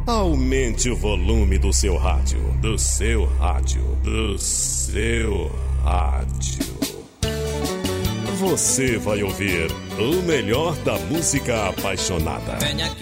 Aumente o volume do seu rádio. Do seu rádio. Do seu rádio. Você vai ouvir o melhor da música apaixonada.